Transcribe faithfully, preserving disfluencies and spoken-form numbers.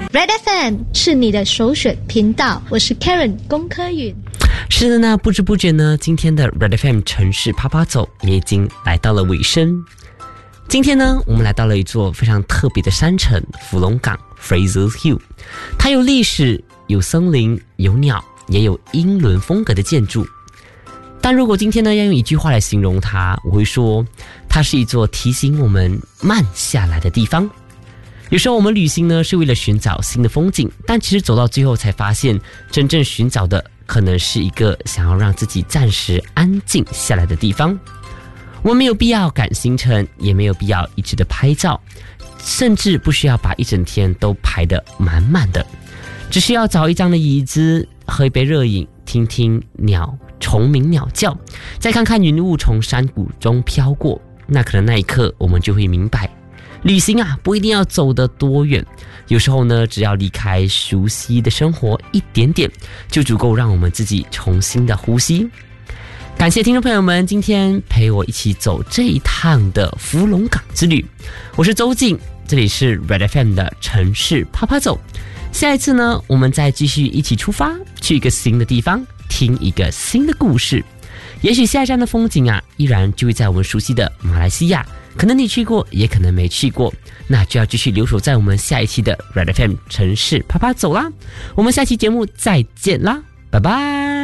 Red F M 是你的首选频道，我是 Karen 龚科允。 是的呢，不知不觉呢，今天的 Red F M 城市趴趴走也已经来到了尾声。今天呢，我们来到了一座非常特别的山城——福隆港 Fraser Hill。它有历史，有森林，有鸟，也有英伦风格的建筑。但如果今天呢，要用一句话来形容它，我会说，它是一座提醒我们慢下来的地方。有时候我们旅行呢，是为了寻找新的风景，但其实走到最后才发现，真正寻找的可能是一个想要让自己暂时安静下来的地方。我们没有必要赶行程，也没有必要一直的拍照，甚至不需要把一整天都排得满满的，只需要找一张的椅子，喝一杯热饮，听听鸟虫鸣鸟叫，再看看云雾从山谷中飘过，那可能那一刻我们就会明白，旅行啊，不一定要走得多远，有时候呢，只要离开熟悉的生活一点点，就足够让我们自己重新的呼吸。感谢听众朋友们今天陪我一起走这一趟的福隆港之旅，我是周静，这里是 Red F M 的城市趴趴走。下一次呢，我们再继续一起出发，去一个新的地方，听一个新的故事。也许下一站的风景啊，依然就会在我们熟悉的马来西亚，可能你去过，也可能没去过，那就要继续留守在我们下一期的 Red F M 城市趴趴走啦。我们下期节目再见啦，拜拜。